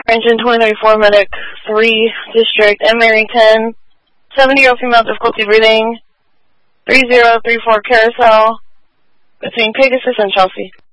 Engine 2034 Medic 3 District, M. Mary 10, 70-year-old female, difficulty breathing, 3034 Carousel, between Pegasus and Chelsea.